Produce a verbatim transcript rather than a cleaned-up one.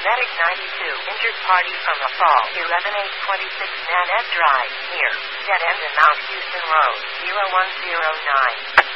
Medic ninety-two, injured party from a fall, eleven eight twenty-six Nanette Drive, near, dead end in Mount Houston Road, zero one zero nine.